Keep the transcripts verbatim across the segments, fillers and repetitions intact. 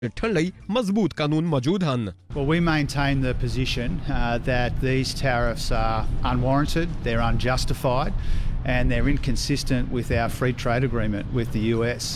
ਨਜਿੱਠਣ ਲਈ ਮਜ਼ਬੂਤ ਕਾਨੂੰਨ ਮੌਜੂਦ ਹਨ। Well, we maintain the position uh, that these tariffs are unwarranted, they're unjustified, and they're inconsistent with our free trade agreement with the U S.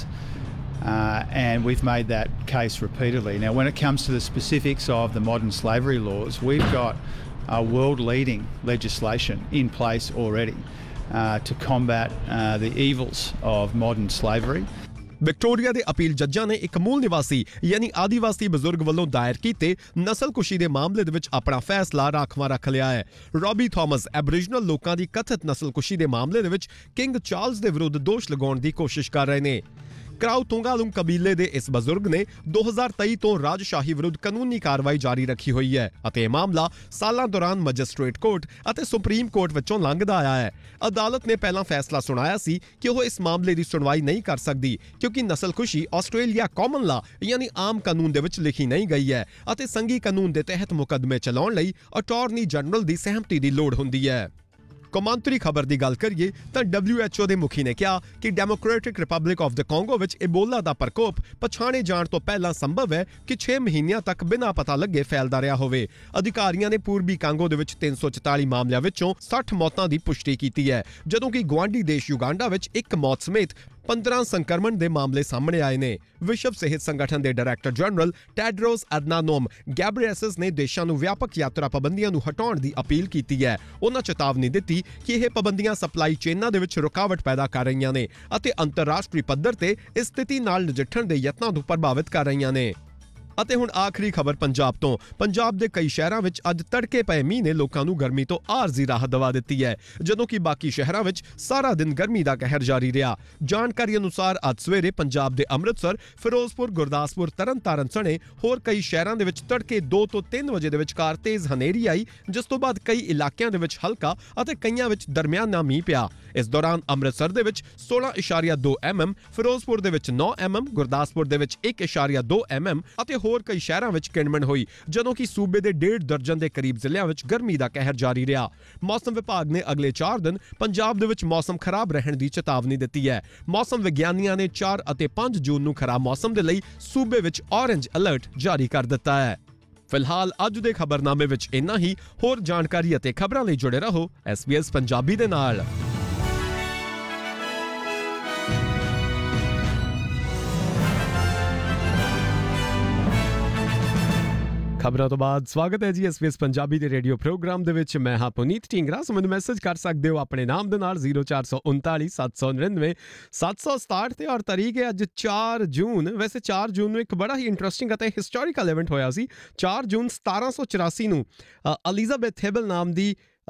Uh, and we've made that case repeatedly. Now, when it comes to the specifics of the modern slavery laws, we've got uh, world-leading legislation in place already uh, to combat uh, the evils of modern slavery. Victoria ਦੇ appeal ਜੱਜਾਂ ਨੇ ਇੱਕ ਮੂਲ ਨਿਵਾਸੀ ਯਾਨੀ ਆਦੀਵਾਸੀ ਬਜ਼ੁਰਗ ਵੱਲੋਂ ਦਾਇਰ ਕੀਤੇ ਨਸਲਕੁਸ਼ੀ ਦੇ ਮਾਮਲੇ ਦੇ ਵਿੱਚ ਆਪਣਾ ਫੈਸਲਾ ਰਾਖਵਾਂ ਰੱਖ ਲਿਆ ਹੈ। ਰੌਬੀ ਥਾਮਸ ਐਬਰੀਜਨਲ ਲੋਕਾਂ ਦੀ ਕਥਿਤ ਨਸਲਕੁਸ਼ੀ ਦੇ ਮਾਮਲੇ ਦੇ ਵਿੱਚ ਕਿੰਗ ਚਾਰਲਸ ਦੇ ਵਿਰੁੱਧ ਦੋਸ਼ ਲਗਾਉਣ ਦੀ ਕੋਸ਼ਿਸ਼ ਕਰ ਰਹੇ ਨੇ। ਕਰਾਊਤੁੰਗਾਲੁੰਗ ਕਬੀਲੇ ਦੇ ਇਸ ਬਜ਼ੁਰਗ ਨੇ ਦੋ ਹਜ਼ਾਰ ਤੇਈ ਤੋਂ ਰਾਜਸ਼ਾਹੀ ਵਿਰੁੱਧ ਕਾਨੂੰਨੀ ਕਾਰਵਾਈ ਜਾਰੀ ਰੱਖੀ ਹੋਈ ਹੈ ਅਤੇ ਇਹ ਮਾਮਲਾ ਸਾਲਾਂ ਦੌਰਾਨ ਮੈਜਿਸਟ੍ਰੇਟ ਕੋਰਟ ਅਤੇ ਸੁਪਰੀਮ ਕੋਰਟ ਵਿੱਚੋਂ ਲੰਘਦਾ ਆਇਆ ਹੈ। ਅਦਾਲਤ ਨੇ ਪਹਿਲਾਂ ਫੈਸਲਾ ਸੁਣਾਇਆ ਸੀ ਕਿ ਉਹ ਇਸ ਮਾਮਲੇ ਦੀ ਸੁਣਵਾਈ ਨਹੀਂ ਕਰ ਸਕਦੀ ਕਿਉਂਕਿ ਨਸਲਕੁਸ਼ੀ ਆਸਟ੍ਰੇਲੀਆ ਕਾਮਨ ਲਾ ਯਾਨੀ ਆਮ ਕਾਨੂੰਨ ਦੇ ਵਿੱਚ ਲਿਖੀ ਨਹੀਂ ਗਈ ਹੈ ਅਤੇ ਸੰਘੀ ਕਾਨੂੰਨ ਦੇ ਤਹਿਤ ਮੁਕੱਦਮੇ ਚਲਾਉਣ ਲਈ ਅਟਾਰਨੀ ਜਨਰਲ ਦੀ ਸਹਿਮਤੀ ਦੀ ਲੋੜ ਹੁੰਦੀ ਹੈ। ਕੌਮਾਂਤਰੀ ਖਬਰ ਦੀ ਗੱਲ ਕਰੀਏ ਤਾਂ ਡਬਲਿਊ ਐਚ ਓ ਦੇ ਮੁਖੀ ਨੇ ਕਿਹਾ ਕਿ democratic republic of the Congo ਵਿੱਚ ਇਬੋਲਾ ਦਾ ਪ੍ਰਕੋਪ ਪਛਾਣੇ ਜਾਣ ਤੋਂ ਪਹਿਲਾਂ ਸੰਭਵ ਹੈ ਕਿ ਛੇ ਮਹੀਨਿਆਂ ਤੱਕ ਬਿਨਾਂ ਪਤਾ ਲੱਗੇ ਫੈਲਦਾ ਰਿਹਾ ਹੋਵੇ। ਅਧਿਕਾਰੀਆਂ ਨੇ ਪੂਰਬੀ ਕਾਂਗੋ ਦੇ ਵਿੱਚ ਤਿੰਨ ਸੌ ਚੁਤਾਲੀ ਮਾਮਲਿਆਂ ਵਿੱਚੋਂ ਸੱਠ ਮੌਤਾਂ ਦੀ ਪੁਸ਼ਟੀ ਕੀਤੀ ਹੈ ਜਦੋਂ ਕਿ ਗੁਆਂਢੀ ਦੇਸ਼ ਯੁਗਾਂਡਾ ਵਿੱਚ ਇੱਕ ਮੌਤ ਸਮੇਤ ਪੰਦਰਾਂ ਸੰਕਰਮਣ ਦੇ ਮਾਮਲੇ ਸਾਹਮਣੇ ਆਏ ਨੇ। ਵਿਸ਼ਵ ਸਿਹਤ ਸੰਗਠਨ ਦੇ ਡਾਇਰੈਕਟਰ ਜਨਰਲ ਟੈਡਰੋਸ ਅਦਨਾਨੋਮ ਗੈਬਰੀਏਸਸ ਨੇ ਦੇਸ਼ਾਂ ਨੂੰ ਵਿਆਪਕ ਯਾਤਰਾ ਪਾਬੰਦੀਆਂ ਨੂੰ ਹਟਾਉਣ ਦੀ ਅਪੀਲ ਕੀਤੀ ਹੈ। ਉਹਨਾਂ ਚੇਤਾਵਨੀ ਦਿੱਤੀ ਕਿ ਇਹ ਪਾਬੰਦੀਆਂ ਸਪਲਾਈ ਚੇਨਾਂ ਦੇ ਵਿੱਚ ਰੁਕਾਵਟ ਪੈਦਾ ਕਰ ਰਹੀਆਂ ਨੇ ਅਤੇ ਅੰਤਰਰਾਸ਼ਟਰੀ ਪੱਧਰ ਤੇ ਇਸ ਸਥਿਤੀ ਨਾਲ ਨਜਿੱਠਣ ਦੇ ਯਤਨਾਂ ਨੂੰ ਪ੍ਰਭਾਵਿਤ ਕਰ ਰਹੀਆਂ ਨੇ। ਅਤੇ ਹੁਣ ਆਖਰੀ ਖਬਰ ਪੰਜਾਬ ਤੋਂ। ਪੰਜਾਬ ਦੇ ਕਈ ਸ਼ਹਿਰਾਂ ਵਿੱਚ ਅੱਜ ਤੜਕੇ ਪਏ ਮੀਂਹ ਨੇ ਲੋਕਾਂ ਨੂੰ ਗਰਮੀ ਤੋਂ ਆਰਜ਼ੀ ਰਾਹਤ ਦਵਾ ਦਿੱਤੀ ਹੈ ਜਦੋਂ ਕਿ ਬਾਕੀ ਸ਼ਹਿਰਾਂ ਵਿੱਚ ਸਾਰਾ ਦਿਨ ਗਰਮੀ ਦਾ ਕਹਿਰ ਜਾਰੀ ਰਿਹਾ। ਜਾਣਕਾਰੀ ਅਨੁਸਾਰ ਅੱਜ ਸਵੇਰੇ ਪੰਜਾਬ ਦੇ ਅੰਮ੍ਰਿਤਸਰ, ਫਿਰੋਜ਼ਪੁਰ, ਗੁਰਦਾਸਪੁਰ, ਤਰਨਤਾਰਨ ਸਣੇ ਹੋਰ ਕਈ ਸ਼ਹਿਰਾਂ ਦੇ ਵਿੱਚ ਤੜਕੇ ਦੋ ਤੋਂ ਤਿੰਨ ਵਜੇ ਦੇ ਵਿਚਕਾਰ ਤੇਜ਼ ਹਨੇਰੀ ਆਈ ਜਿਸ ਤੋਂ ਬਾਅਦ ਕਈ ਇਲਾਕਿਆਂ ਦੇ ਵਿੱਚ ਹਲਕਾ ਅਤੇ ਕਈਆਂ ਵਿੱਚ ਦਰਮਿਆਨਾ ਮੀਂਹ ਪਿਆ। ਇਸ ਦੌਰਾਨ ਅੰਮ੍ਰਿਤਸਰ ਦੇ ਵਿੱਚ ਸੋਲਾਂ ਇਸ਼ਾਰੀਆ ਦੋ ਐਮ ਐਮ, ਫਿਰੋਜ਼ਪੁਰ ਦੇ ਵਿੱਚ ਨੌ ਐਮ ਐਮ, ਗੁਰਦਾਸਪੁਰ ਦੇ ਵਿੱਚ ਇੱਕ ਇਸ਼ਾਰੀਆ ਦੋ ਐਮ ਐਮ ਅਤੇ ਹੋਰ ਕਈ ਸ਼ਹਿਰਾਂ ਵਿੱਚ ਕਿਣਮਣ ਹੋਈ ਜਦੋਂ ਕਿ ਸੂਬੇ ਦੇ ਡੇਢ ਦਰਜਨ ਦੇ ਕਰੀਬ ਜ਼ਿਲ੍ਹਿਆਂ ਵਿੱਚ ਗਰਮੀ ਦਾ ਕਹਿਰ ਜਾਰੀ ਰਿਹਾ। ਮੌਸਮ ਵਿਭਾਗ ਨੇ ਅਗਲੇ ਚਾਰ ਦਿਨ ਪੰਜਾਬ ਦੇ ਵਿੱਚ ਮੌਸਮ ਖਰਾਬ ਰਹਿਣ ਦੀ ਚੇਤਾਵਨੀ ਦਿੱਤੀ ਹੈ। ਮੌਸਮ ਵਿਗਿਆਨੀਆਂ ਨੇ ਚਾਰ ਅਤੇ ਪੰਜ ਜੂਨ ਨੂੰ ਖਰਾਬ ਮੌਸਮ ਦੇ ਲਈ ਸੂਬੇ ਵਿੱਚ ਔਰੇਂਜ ਅਲਰਟ ਜਾਰੀ ਕਰ ਦਿੱਤਾ ਹੈ। ਫਿਲਹਾਲ ਅੱਜ ਦੇ ਖਬਰਨਾਮੇ ਵਿੱਚ ਇੰਨਾ ਹੀ। ਹੋਰ ਜਾਣਕਾਰੀ ਅਤੇ ਖਬਰਾਂ ਲਈ ਜੁੜੇ ਰਹੋ ਐਸ ਬੀ ਐਸ ਪੰਜਾਬੀ ਦੇ ਨਾਲ। ਖਬਰਾਂ ਤੋਂ ਬਾਅਦ ਸਵਾਗਤ ਹੈ G S B S Punjabi ਦੇ ਰੇਡੀਓ ਪ੍ਰੋਗਰਾਮ ਦੇ ਵਿੱਚ। ਮੈਂ ਹਾਂ ਪੁਨੀਤ ਢੀਂਗਰਾ। ਮੈਨੂੰ ਮੈਸੇਜ ਕਰ ਸਕਦੇ ਹੋ ਆਪਣੇ ਨਾਮ ਦੇ ਨਾਲ ਜ਼ੀਰੋ ਚਾਰ ਸੌ ਉਨਤਾਲੀ ਸੱਤ ਸੌ ਨੜਿਨਵੇਂ ਸੱਤ ਸੌ ਸਤਾਹਠ ਤੇ ਔਰ ਤਾਰੀਖ ਹੈ ਅੱਜ ਚਾਰ ਜੂਨ। ਵੈਸੇ ਚਾਰ ਜੂਨ ਨੂੰ ਇੱਕ ਬੜਾ ਹੀ ਇੰਟਰਸਟਿੰਗ ਅਤੇ ਹਿਸਟੋਰੀਕਲ ਇਵੈਂਟ ਹੋਇਆ ਸੀ। ਚਾਰ ਜੂਨ ਸਤਾਰਾਂ ਸੌ ਚੁਰਾਸੀ ਨੂੰ ਐਲਿਜ਼ਾਬੈਥ ਹੈਬਲ ਨਾਮ ਦੀ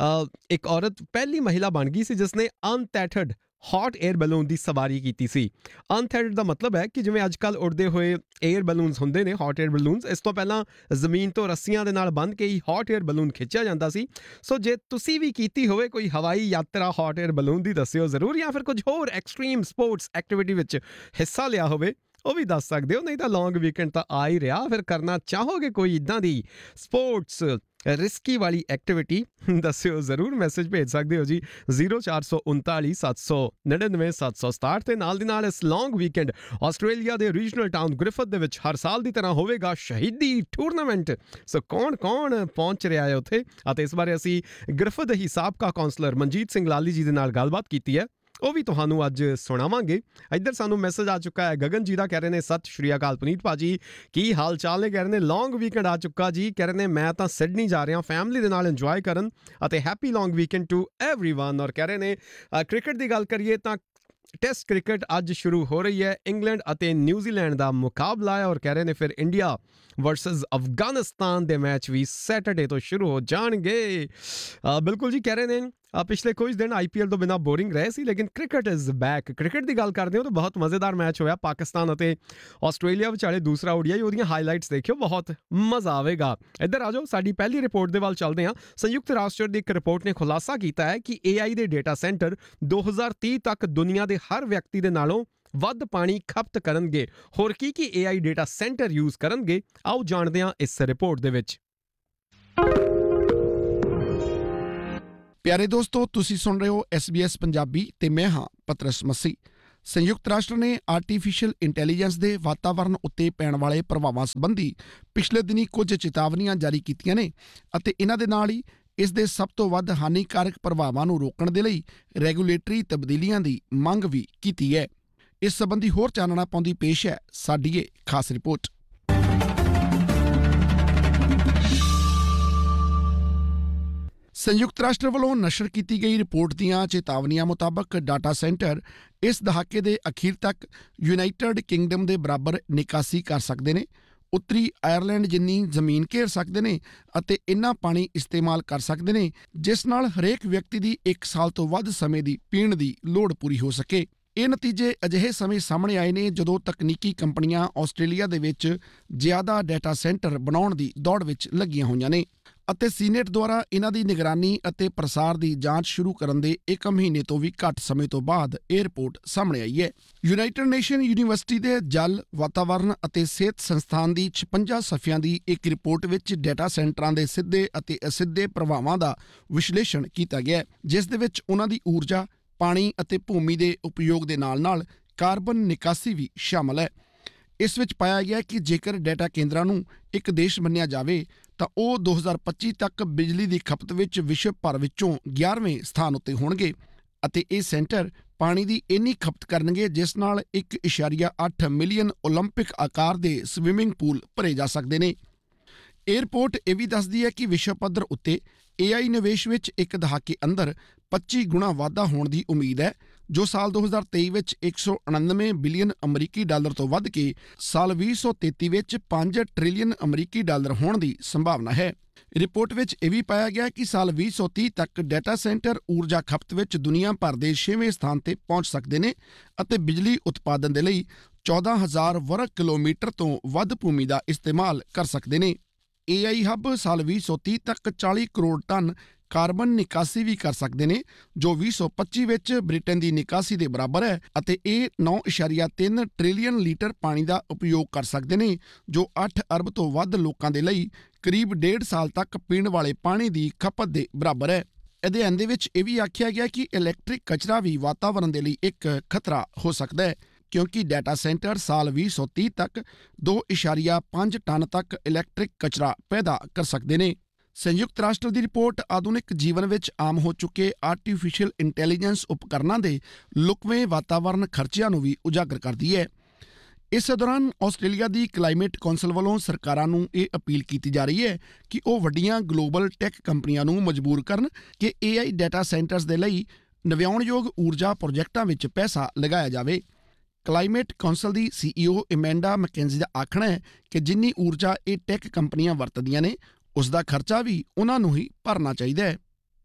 ਇੱਕ ਔਰਤ ਪਹਿਲੀ ਮਹਿਲਾ ਬਣ ਗਈ ਸੀ ਜਿਸ ਨੇ ਅਨਟੈਟਡ ਹੌਟ ਏਅਰ ਬੈਲੂਨ ਦੀ ਸਵਾਰੀ ਕੀਤੀ ਸੀ। ਅਨਟੈਟਡ ਦਾ ਮਤਲਬ ਹੈ ਕਿ ਜਿਵੇਂ ਅੱਜ ਕੱਲ੍ਹ ਉੜਦੇ ਹੋਏ ਏਅਰ ਬੈਲੂਨਸ ਹੁੰਦੇ ਨੇ, ਹੌਟ ਏਅਰ ਬੈਲੂਨਸ, ਇਸ ਤੋਂ ਪਹਿਲਾਂ ਜ਼ਮੀਨ ਤੋਂ ਰੱਸੀਆਂ ਦੇ ਨਾਲ ਬੰਨ੍ਹ ਕੇ ਹੀ ਹੌਟ ਏਅਰ ਬੈਲੂਨ ਖਿੱਚਿਆ ਜਾਂਦਾ ਸੀ। ਸੋ ਜੇ ਤੁਸੀਂ ਵੀ ਕੀਤੀ ਹੋਵੇ ਕੋਈ ਹਵਾਈ ਯਾਤਰਾ ਹੌਟ ਏਅਰ ਬੈਲੂਨ ਦੀ, ਦੱਸਿਓ ਜ਼ਰੂਰ, ਜਾਂ ਫਿਰ ਕੁਝ ਹੋਰ ਐਕਸਟ੍ਰੀਮ ਸਪੋਰਟਸ ਐਕਟੀਵਿਟੀ ਵਿੱਚ ਹਿੱਸਾ ਲਿਆ ਹੋਵੇ ਉਹ ਵੀ ਦੱਸ ਸਕਦੇ ਹੋ। ਨਹੀਂ ਤਾਂ ਲੌਂਗ ਵੀਕਐਂਡ ਤਾਂ ਆ ਹੀ ਰਿਹਾ, ਫਿਰ ਕਰਨਾ ਚਾਹੋਗੇ ਕੋਈ ਇੱਦਾਂ ਦੀ ਸਪੋਰਟਸ ਰਿਸਕੀ ਵਾਲੀ ਐਕਟੀਵਿਟੀ, ਦੱਸਿਓ ਜ਼ਰੂਰ। ਮੈਸੇਜ ਭੇਜ ਸਕਦੇ ਹੋ ਜੀ ਜ਼ੀਰੋ ਚਾਰ ਸੌ ਉਨਤਾਲੀ ਸੱਤ ਸੌ ਨੜਿਨਵੇਂ ਸੱਤ ਸੌ ਸਤਾਹਠ ਤੇ ਨਾਲ ਦੀ ਨਾਲ ਇਸ ਲੌਂਗ ਵੀਕਐਂਡ ਆਸਟ੍ਰੇਲੀਆ ਦੇ ਰੀਜਨਲ ਟਾਊਨ ਗ੍ਰਿਫਿਥ ਦੇ ਵਿੱਚ ਹਰ ਸਾਲ ਦੀ ਤਰ੍ਹਾਂ ਹੋਵੇਗਾ ਸ਼ਹੀਦੀ ਟੂਰਨਾਮੈਂਟ। ਸੋ ਕੌਣ ਕੌਣ ਪਹੁੰਚ ਰਿਹਾ ਹੈ ਉੱਥੇ ਅਤੇ ਇਸ ਬਾਰੇ ਅਸੀਂ ਗ੍ਰਿਫਿਥ ਦੇ ਹੀ ਸਾਬਕਾ ਕਾਉਂਸਲਰ ਮਨਜੀਤ ਸਿੰਘ ਲਾਲੀ ਜੀ ਦੇ ਨਾਲ ਗੱਲਬਾਤ ਕੀਤੀ ਹੈ, ਉਹ ਵੀ ਤੁਹਾਨੂੰ ਅੱਜ ਸੁਣਾਵਾਂਗੇ। ਇੱਧਰ ਸਾਨੂੰ ਮੈਸੇਜ ਆ ਚੁੱਕਾ ਹੈ ਗਗਨ ਜੀ ਦਾ, ਕਹਿ ਰਹੇ ਨੇ ਸਤਿ ਸ਼੍ਰੀ ਅਕਾਲ ਪੁਨੀਤ ਭਾਜੀ, ਕੀ ਹਾਲ ਚਾਲ ਨੇ। ਕਹਿ ਰਹੇ ਨੇ ਲੌਂਗ ਵੀਕਐਂਡ ਆ ਚੁੱਕਾ ਜੀ। ਕਹਿ ਰਹੇ ਨੇ ਮੈਂ ਤਾਂ ਸਿਡਨੀ ਜਾ ਰਿਹਾ ਫੈਮਿਲੀ ਦੇ ਨਾਲ ਇੰਜੋਏ ਕਰਨ ਅਤੇ happy long weekend to everyone. ਔਰ ਕਹਿ ਰਹੇ ਨੇ ਕ੍ਰਿਕਟ ਦੀ ਗੱਲ ਕਰੀਏ ਤਾਂ ਟੈਸਟ ਕ੍ਰਿਕਟ ਅੱਜ ਸ਼ੁਰੂ ਹੋ ਰਹੀ ਹੈ। ਇੰਗਲੈਂਡ ਅਤੇ ਨਿਊਜ਼ੀਲੈਂਡ ਦਾ ਮੁਕਾਬਲਾ ਹੈ ਔਰ ਕਹਿ ਰਹੇ ਨੇ ਫਿਰ ਇੰਡੀਆ ਵਰਸਸ ਅਫਗਾਨਿਸਤਾਨ ਦੇ ਮੈਚ ਵੀ ਸੈਟਰਡੇ ਤੋਂ ਸ਼ੁਰੂ ਹੋ ਜਾਣਗੇ। ਬਿਲਕੁਲ ਜੀ, ਕਹਿ ਰਹੇ ਨੇ ਪਿਛਲੇ ਕੁਝ ਦਿਨ ਆਈ ਪੀ ਐਲ ਤੋਂ ਬਿਨਾਂ ਬੋਰਿੰਗ ਰਹੇ ਸੀ ਲੇਕਿਨ ਕ੍ਰਿਕਟ ਇਜ਼ ਬੈਕ। ਕ੍ਰਿਕਟ ਦੀ ਗੱਲ ਕਰਦੇ ਹੋ ਤਾਂ ਬਹੁਤ ਮਜ਼ੇਦਾਰ ਮੈਚ ਹੋਇਆ ਪਾਕਿਸਤਾਨ ਅਤੇ ਆਸਟ੍ਰੇਲੀਆ ਵਿਚਾਲੇ, ਦੂਸਰਾ ਓ ਡੀ ਆਈ, ਉਹਦੀਆਂ ਹਾਈਲਾਈਟਸ ਦੇਖਿਓ, ਬਹੁਤ ਮਜ਼ਾ ਆਵੇਗਾ। ਇੱਧਰ ਆ ਜਾਓ, ਸਾਡੀ ਪਹਿਲੀ ਰਿਪੋਰਟ ਦੇ ਵੱਲ ਚੱਲਦੇ ਹਾਂ। ਸੰਯੁਕਤ ਰਾਸ਼ਟਰ ਦੀ ਇੱਕ ਰਿਪੋਰਟ ਨੇ ਖੁਲਾਸਾ ਕੀਤਾ ਹੈ ਕਿ ਏ ਆਈ ਦੇ ਡੇਟਾ ਸੈਂਟਰ ਦੋ ਹਜ਼ਾਰ ਤੀਹ ਤੱਕ ਦੁਨੀਆ ਦੇ ਹਰ ਵਿਅਕਤੀ ਦੇ ਨਾਲੋਂ ਵੱਧ ਪਾਣੀ ਖਪਤ ਕਰਨਗੇ। ਹੋਰ ਕੀ ਕੀ ਏ ਆਈ ਡੇਟਾ ਸੈਂਟਰ ਯੂਜ਼ ਕਰਨਗੇ, ਆਓ ਜਾਣਦੇ ਹਾਂ ਇਸ ਰਿਪੋਰਟ ਦੇ ਵਿੱਚ। ਪਿਆਰੇ ਦੋਸਤੋ, ਤੁਸੀਂ ਸੁਣ ਰਹੇ ਹੋ ਐਸ ਬੀ ਐਸ ਪੰਜਾਬੀ ਤੇ ਮੈਂ ਹਾਂ ਪਤਰਸ ਮਸੀ। ਸੰਯੁਕਤ ਰਾਸ਼ਟਰ ਨੇ ਆਰਟੀਫਿਸ਼ੀਅਲ ਇੰਟੈਲੀਜੈਂਸ ਦੇ ਵਾਤਾਵਰਣ ਉੱਤੇ ਪੈਣ ਵਾਲੇ ਪ੍ਰਭਾਵਾਂ ਸੰਬੰਧੀ ਪਿਛਲੇ ਦਿਨੀ ਕੁਝ ਚੇਤਾਵਨੀਆਂ ਜਾਰੀ ਕੀਤੀਆਂ ਨੇ ਅਤੇ ਇਹਨਾਂ ਦੇ ਨਾਲ ਹੀ ਇਸ ਦੇ ਸਭ ਤੋਂ ਵੱਧ ਹਾਨੀਕਾਰਕ ਪ੍ਰਭਾਵਾਂ ਨੂੰ ਰੋਕਣ ਦੇ ਲਈ ਰੈਗੂਲੇਟਰੀ ਤਬਦੀਲੀਆਂ ਦੀ ਮੰਗ ਵੀ ਕੀਤੀ ਹੈ। ਇਸ ਸੰਬੰਧੀ ਹੋਰ ਚਾਨਣਾ ਪਾਉਂਦੀ ਪੇਸ਼ ਹੈ ਸਾਡੀ ਇਹ ਖਾਸ ਰਿਪੋਰਟ। ਸੰਯੁਕਤ ਰਾਸ਼ਟਰ ਵੱਲੋਂ ਨਸ਼ਰ ਕੀਤੀ ਗਈ ਰਿਪੋਰਟ ਦੀਆਂ ਚੇਤਾਵਨੀਆਂ ਮੁਤਾਬਕ ਡਾਟਾ ਸੈਂਟਰ ਇਸ ਦਹਾਕੇ ਦੇ ਅਖੀਰ ਤੱਕ ਯੂਨਾਈਟਿਡ ਕਿੰਗਡਮ ਦੇ ਬਰਾਬਰ ਨਿਕਾਸੀ ਕਰ ਸਕਦੇ ਨੇ, ਉੱਤਰੀ ਆਇਰਲੈਂਡ ਜਿੰਨੀ ਜ਼ਮੀਨ ਘੇਰ ਸਕਦੇ ਨੇ ਅਤੇ ਇੰਨਾ ਪਾਣੀ ਇਸਤੇਮਾਲ ਕਰ ਸਕਦੇ ਨੇ ਜਿਸ ਨਾਲ ਹਰੇਕ ਵਿਅਕਤੀ ਦੀ ਇੱਕ ਸਾਲ ਤੋਂ ਵੱਧ ਸਮੇਂ ਦੀ ਪੀਣ ਦੀ ਲੋੜ ਪੂਰੀ ਹੋ ਸਕੇ। ਇਹ ਨਤੀਜੇ ਅਜਿਹੇ ਸਮੇਂ ਸਾਹਮਣੇ ਆਏ ਨੇ ਜਦੋਂ ਤਕਨੀਕੀ ਕੰਪਨੀਆਂ ਆਸਟ੍ਰੇਲੀਆ ਦੇ ਵਿੱਚ ਜ਼ਿਆਦਾ ਡਾਟਾ ਸੈਂਟਰ ਬਣਾਉਣ ਦੀ ਦੌੜ ਵਿੱਚ ਲੱਗੀਆਂ ਹੋਈਆਂ ਨੇ ਅਤੇ ਸੀਨੇਟ ਦੁਆਰਾ ਇਹਨਾਂ ਦੀ ਨਿਗਰਾਨੀ ਅਤੇ ਪ੍ਰਸਾਰ ਦੀ ਜਾਂਚ ਸ਼ੁਰੂ ਕਰਨ ਦੇ ਇੱਕ ਮਹੀਨੇ ਤੋਂ ਵੀ ਘੱਟ ਸਮੇਂ ਤੋਂ ਬਾਅਦ ਇਹ ਰਿਪੋਰਟ ਸਾਹਮਣੇ ਆਈ ਹੈ। ਯੂਨਾਈਟਿਡ ਨੇਸ਼ਨ ਯੂਨੀਵਰਸਿਟੀ ਦੇ ਜਲ, ਵਾਤਾਵਰਣ ਅਤੇ ਸਿਹਤ ਸੰਸਥਾਨ ਦੀ ਛਪੰਜਾ ਸਫ਼ਿਆਂ ਦੀ ਇੱਕ ਰਿਪੋਰਟ ਵਿੱਚ ਡਾਟਾ ਸੈਂਟਰਾਂ ਦੇ ਸਿੱਧੇ ਅਤੇ ਅਸਿੱਧੇ ਪ੍ਰਭਾਵਾਂ ਦਾ ਵਿਸ਼ਲੇਸ਼ਣ ਕੀਤਾ ਗਿਆ, ਜਿਸ ਦੇ ਵਿੱਚ ਉਹਨਾਂ ਦੀ ਊਰਜਾ, ਪਾਣੀ ਅਤੇ ਭੂਮੀ ਦੇ ਉਪਯੋਗ ਦੇ ਨਾਲ-ਨਾਲ ਕਾਰਬਨ ਨਿਕਾਸੀ ਵੀ ਸ਼ਾਮਲ ਹੈ। ਇਸ ਵਿੱਚ ਪਾਇਆ ਗਿਆ ਕਿ ਜੇਕਰ ਡਾਟਾ ਕੇਂਦਰਾਂ ਨੂੰ ਇੱਕ ਦੇਸ਼ ਮੰਨਿਆ ਜਾਵੇ ਤਾਂ ਉਹ ਦੋ ਹਜ਼ਾਰ ਪੱਚੀ ਤੱਕ ਬਿਜਲੀ ਦੀ ਖਪਤ ਵਿੱਚ ਵਿਸ਼ਵ ਭਰ ਵਿੱਚੋਂ ਗਿਆਰਵੇਂ ਸਥਾਨ ਉੱਤੇ ਹੋਣਗੇ ਅਤੇ ਇਹ ਸੈਂਟਰ ਪਾਣੀ ਦੀ ਇੰਨੀ ਖਪਤ ਕਰਨਗੇ ਜਿਸ ਨਾਲ ਇੱਕ ਇਸ਼ਾਰੀਆ ਅੱਠ ਮਿਲੀਅਨ ਓਲੰਪਿਕ ਆਕਾਰ ਦੇ ਸਵਿਮਿੰਗ ਪੂਲ ਭਰੇ ਜਾ ਸਕਦੇ ਨੇ। ਇਹ ਰਿਪੋਰਟ ਇਹ ਵੀ ਦੱਸਦੀ ਹੈ ਕਿ ਵਿਸ਼ਵ ਪੱਧਰ ਉੱਤੇ ਏ ਆਈ ਨਿਵੇਸ਼ ਵਿੱਚ ਇੱਕ ਦਹਾਕੇ ਅੰਦਰ ਪੱਚੀ ਗੁਣਾ ਵਾਧਾ ਹੋਣ ਦੀ ਉਮੀਦ ਹੈ, ਜੋ ਸਾਲ ਦੋ ਹਜ਼ਾਰ ਤੇਈ ਵਿੱਚ ਇੱਕ ਸੌ ਉਣਾਨਵੇਂ ਬਿਲੀਅਨ ਅਮਰੀਕੀ ਡਾਲਰ ਤੋਂ ਵੱਧ ਕੇ ਸਾਲ ਵੀਹ ਸੌ ਤੇਤੀ ਵਿੱਚ ਪੰਜ ਟ੍ਰਿਲੀਅਨ ਅਮਰੀਕੀ ਡਾਲਰ ਹੋਣ ਦੀ ਸੰਭਾਵਨਾ ਹੈ। ਰਿਪੋਰਟ ਵਿੱਚ ਇਹ ਵੀ ਪਾਇਆ ਗਿਆ ਕਿ ਸਾਲ ਵੀਹ ਸੌ ਤੀਹ ਤੱਕ ਡਾਟਾ ਸੈਂਟਰ ਊਰਜਾ ਖਪਤ ਵਿੱਚ ਦੁਨੀਆ ਭਰ ਦੇ ਛੇਵੇਂ ਸਥਾਨ ਤੇ ਪਹੁੰਚ ਸਕਦੇ ਨੇ ਅਤੇ ਬਿਜਲੀ ਉਤਪਾਦਨ ਦੇ ਲਈ ਚੌਦਾਂ ਹਜ਼ਾਰ ਵਰਗ ਕਿਲੋਮੀਟਰ ਤੋਂ ਵੱਧ ਭੂਮੀ ਦਾ ਇਸਤੇਮਾਲ ਕਰ ਸਕਦੇ ਨੇ। ਏ ਆਈ ਹੱਬ ਸਾਲ ਵੀਹ ਸੌ ਤੀਹ ਤੱਕ ਚਾਲੀ ਕਰੋੜ ਟਨ ਕਾਰਬਨ ਨਿਕਾਸੀ ਵੀ ਕਰ ਸਕਦੇ ਨੇ, ਜੋ ਵੀਹ ਸੌ ਪੱਚੀ ਵਿੱਚ ਬ੍ਰਿਟੇਨ ਦੀ ਨਿਕਾਸੀ ਦੇ ਬਰਾਬਰ ਹੈ ਅਤੇ ਇਹ ਨੌ ਇਸ਼ਾਰੀਆ ਤਿੰਨ ਟ੍ਰਿਲੀਅਨ ਲੀਟਰ ਪਾਣੀ ਦਾ ਉਪਯੋਗ ਕਰ ਸਕਦੇ ਨੇ, ਜੋ ਅੱਠ ਅਰਬ ਤੋਂ ਵੱਧ ਲੋਕਾਂ ਦੇ ਲਈ ਕਰੀਬ ਡੇਢ ਸਾਲ ਤੱਕ ਪੀਣ ਵਾਲੇ ਪਾਣੀ ਦੀ ਖਪਤ ਦੇ ਬਰਾਬਰ ਹੈ। ਅਧਿਐਨ ਦੇ ਵਿੱਚ ਇਹ ਵੀ ਆਖਿਆ ਗਿਆ ਕਿ ਇਲੈਕਟ੍ਰਿਕ ਕਚਰਾ ਵੀ ਵਾਤਾਵਰਣ ਦੇ ਲਈ ਇੱਕ ਖਤਰਾ ਹੋ ਸਕਦਾ ਹੈ, ਕਿਉਂਕਿ ਡਾਟਾ ਸੈਂਟਰ ਸਾਲ ਵੀਹ ਸੌ ਤੀਹ ਤੱਕ ਦੋ ਇਸ਼ਾਰੀਆ ਪੰਜ ਟਨ ਤੱਕ ਇਲੈਕਟ੍ਰਿਕ ਕਚਰਾ ਪੈਦਾ ਕਰ ਸਕਦੇ ਨੇ। ਸੰਯੁਕਤ ਰਾਸ਼ਟਰ ਦੀ ਰਿਪੋਰਟ ਆਧੁਨਿਕ ਜੀਵਨ ਵਿੱਚ ਆਮ ਹੋ ਚੁੱਕੇ ਆਰਟੀਫਿਸ਼ੀਅਲ ਇੰਟੈਲੀਜੈਂਸ ਉਪਕਰਨਾਂ ਦੇ ਲੁਕਵੇਂ ਵਾਤਾਵਰਣ ਖਰਚਿਆਂ ਨੂੰ ਵੀ ਉਜਾਗਰ ਕਰਦੀ ਹੈ। ਇਸ ਦੌਰਾਨ ਆਸਟ੍ਰੇਲੀਆ ਦੀ ਕਲਾਈਮੇਟ ਕੌਂਸਲ ਵੱਲੋਂ ਸਰਕਾਰਾਂ ਨੂੰ ਇਹ ਅਪੀਲ ਕੀਤੀ ਜਾ ਰਹੀ ਹੈ ਕਿ ਉਹ ਵੱਡੀਆਂ ਗਲੋਬਲ ਟੈਕ ਕੰਪਨੀਆਂ ਨੂੰ ਮਜਬੂਰ ਕਰਨ ਕਿ ਏ ਆਈ ਡਾਟਾ ਸੈਂਟਰਸ ਦੇ ਲਈ ਨਵਿਆਉਣਯੋਗ ਊਰਜਾ ਪ੍ਰੋਜੈਕਟਾਂ ਵਿੱਚ ਪੈਸਾ ਲਗਾਇਆ ਜਾਵੇ। ਕਲਾਈਮੇਟ ਕੌਂਸਲ ਦੀ ਸੀ ਈ ਓ ਇਮੈਂਡਾ ਮੈਕੈਂਜੀ ਦਾ ਆਖਣਾ ਹੈ ਕਿ ਜਿੰਨੀ ਊਰਜਾ ਇਹ ਟੈਕ ਕੰਪਨੀਆਂ ਵਰਤਦੀਆਂ ਨੇ ਉਸ ਦਾ ਖਰਚਾ ਵੀ ਉਹਨਾਂ ਨੂੰ ਹੀ ਭਰਨਾ ਚਾਹੀਦਾ ਹੈ।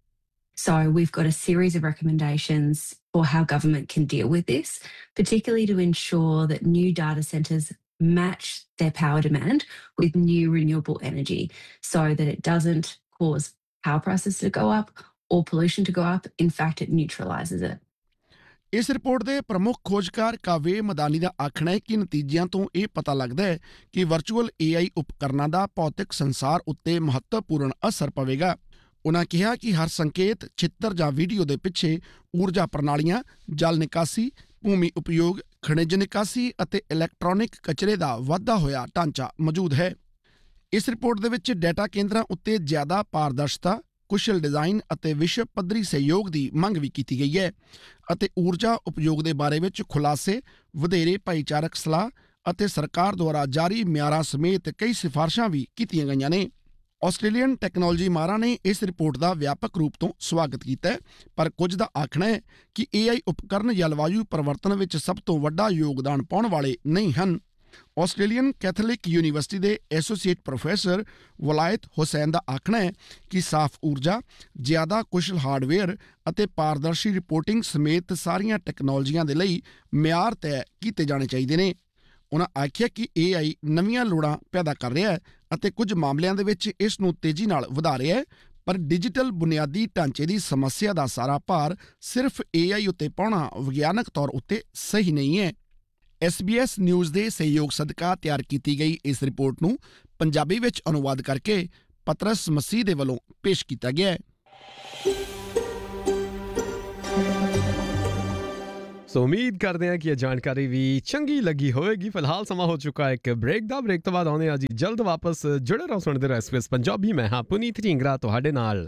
So we've got a series of recommendations for how government can deal with this, particularly to ensure that new data centres match their power demand with new renewable energy so that it doesn't cause power prices to go up or pollution to go up. In fact, it neutralises it. ਇਸ report ਦੇ ਪ੍ਰਮੁੱਖ ਖੋਜਕਾਰ ਕਾਵੇ ਮਦਾਨੀ ਦਾ ਆਖਣਾ ਹੈ ਕਿ ਨਤੀਜਿਆਂ ਤੋਂ ਇਹ ਪਤਾ ਲੱਗਦਾ ਹੈ ਕਿ ਵਰਚੁਅਲ ਏ ਆਈ ਉਪਕਰਨਾਂ ਦਾ ਭੌਤਿਕ ਸੰਸਾਰ ਉੱਤੇ ਮਹੱਤਵਪੂਰਨ ਅਸਰ ਪਵੇਗਾ। ਉਨ੍ਹਾਂ ਕਿਹਾ ਕਿ ਹਰ ਸੰਕੇਤ, ਚਿੱਤਰ ਜਾਂ ਵੀਡੀਓ ਦੇ ਪਿੱਛੇ ਊਰਜਾ ਪ੍ਰਣਾਲੀਆਂ, ਜਲ ਨਿਕਾਸੀ, ਭੂਮੀ ਉਪਯੋਗ, ਖਣਿਜ ਨਿਕਾਸੀ ਅਤੇ ਇਲੈਕਟ੍ਰੋਨਿਕ ਕਚਰੇ ਦਾ ਵਧਦਾ ਹੋਇਆ ਢਾਂਚਾ ਮੌਜੂਦ ਹੈ। ਇਸ ਰਿਪੋਰਟ ਦੇ ਵਿੱਚ ਡਾਟਾ ਕੇਂਦਰਾਂ ਉੱਤੇ ਜ਼ਿਆਦਾ ਪਾਰਦਰਸ਼ਤਾ, ਕੁਸ਼ਲ ਡਿਜ਼ਾਈਨ ਅਤੇ ਵਿਸ਼ਵ ਪੱਧਰੀ ਸਹਿਯੋਗ ਦੀ ਮੰਗ ਵੀ ਕੀਤੀ ਗਈ ਹੈ ਅਤੇ ਊਰਜਾ ਉਪਯੋਗ ਦੇ ਬਾਰੇ ਵਿੱਚ ਖੁਲਾਸੇ, ਵਧੇਰੇ ਭਾਈਚਾਰਕ ਸਲਾਹ ਅਤੇ ਸਰਕਾਰ ਦੁਆਰਾ ਜਾਰੀ ਮਿਆਰਾਂ ਸਮੇਤ ਕਈ ਸਿਫਾਰਸ਼ਾਂ ਵੀ ਕੀਤੀਆਂ ਗਈਆਂ ਨੇ। ਆਸਟ੍ਰੇਲੀਅਨ ਟੈਕਨੋਲੋਜੀ ਮਾਹਰਾਂ ਨੇ ਇਸ ਰਿਪੋਰਟ ਦਾ ਵਿਆਪਕ ਰੂਪ ਤੋਂ ਸਵਾਗਤ ਕੀਤਾ ਹੈ, ਪਰ ਕੁਝ ਦਾ ਆਖਣਾ ਹੈ ਕਿ ਏ ਆਈ ਉਪਕਰਨ ਜਲਵਾਯੂ ਪਰਿਵਰਤਨ ਵਿੱਚ ਸਭ ਤੋਂ ਵੱਡਾ ਯੋਗਦਾਨ ਪਾਉਣ ਵਾਲੇ ਨਹੀਂ ਹਨ। ਆਸਟ੍ਰੇਲੀਅਨ ਕੈਥੋਲਿਕ ਯੂਨੀਵਰਸਿਟੀ ਦੇ ਐਸੋਸੀਏਟ ਪ੍ਰੋਫੈਸਰ ਵਲਾਇਤ ਹੁਸੈਨ ਦਾ ਆਖਣਾ ਹੈ ਕਿ ਸਾਫ਼ ਊਰਜਾ, ਜ਼ਿਆਦਾ ਕੁਸ਼ਲ ਹਾਰਡਵੇਅਰ ਅਤੇ ਪਾਰਦਰਸ਼ੀ ਰਿਪੋਰਟਿੰਗ ਸਮੇਤ ਸਾਰੀਆਂ ਟੈਕਨੋਲੋਜੀਆਂ ਦੇ ਲਈ ਮਿਆਰ ਤੈਅ ਕੀਤੇ ਜਾਣੇ ਚਾਹੀਦੇ ਨੇ। ਉਨ੍ਹਾਂ ਆਖਿਆ ਕਿ ਏ ਆਈ ਨਵੀਆਂ ਲੋੜਾਂ ਪੈਦਾ ਕਰ ਰਿਹਾ ਹੈ ਅਤੇ ਕੁਝ ਮਾਮਲਿਆਂ ਦੇ ਵਿੱਚ ਇਸ ਨੂੰ ਤੇਜ਼ੀ ਨਾਲ ਵਧਾ ਰਿਹਾ ਹੈ, ਪਰ ਡਿਜੀਟਲ ਬੁਨਿਆਦੀ ਢਾਂਚੇ ਦੀ ਸਮੱਸਿਆ ਦਾ ਸਾਰਾ ਭਾਰ ਸਿਰਫ ਏ ਆਈ ਉੱਤੇ ਪਾਉਣਾ ਵਿਗਿਆਨਕ ਤੌਰ ਉੱਤੇ ਸਹੀ ਨਹੀਂ ਹੈ। ਐਸ ਬੀ ਐਸ ਨਿਊਜ਼ ਦੇ ਸਹਿਯੋਗ ਸਦਕਾ ਤਿਆਰ ਕੀਤੀ ਗਈ ਇਸ ਰਿਪੋਰਟ ਨੂੰ ਪੰਜਾਬੀ ਵਿੱਚ ਅਨੁਵਾਦ ਕਰਕੇ ਪਤਰਸ ਮਸੀਹ ਦੇ ਵੱਲੋਂ ਪੇਸ਼ ਕੀਤਾ ਗਿਆ ਹੈ। ਸੋ ਉਮੀਦ ਕਰਦੇ ਹਾਂ ਕਿ ਇਹ ਜਾਣਕਾਰੀ ਵੀ ਚੰਗੀ ਲੱਗੀ ਹੋਵੇਗੀ। ਫਿਲਹਾਲ ਸਮਾਂ ਹੋ ਚੁੱਕਾ ਹੈ ਇੱਕ ਬ੍ਰੇਕ ਦਾ। ਬ੍ਰੇਕ ਤੋਂ ਬਾਅਦ ਆਉਂਦੇ ਹਾਂ ਜੀ ਜਲਦ ਵਾਪਸ। ਜੁੜੇ ਰਹੋ, ਸੁਣਦੇ ਰਹੋ ਐਸ ਬੀ ਐਸ ਪੰਜਾਬੀ। ਮੈਂ ਹਾਂ ਪੁਨੀਤ ਢੀਂਗਰਾ ਤੁਹਾਡੇ ਨਾਲ।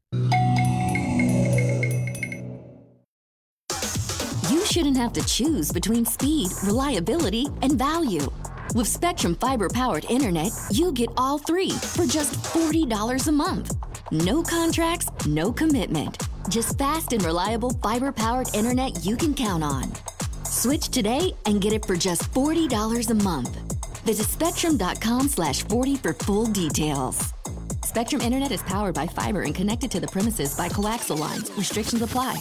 You shouldn't have to choose between speed, reliability, and value. With Spectrum fiber-powered internet, you get all three for just forty dollars a month. No contracts, no commitment. Just fast and reliable fiber-powered internet you can count on. Switch today and get it for just forty dollars a month. Visit spectrum.com slash 40 for full details. Spectrum Internet is powered by fiber and connected to the premises by coaxial lines. Restrictions apply.